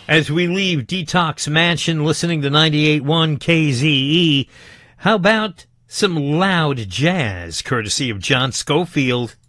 As we leave Detox Mansion listening to 98.1 KZE, how about some loud jazz courtesy of John Schofield?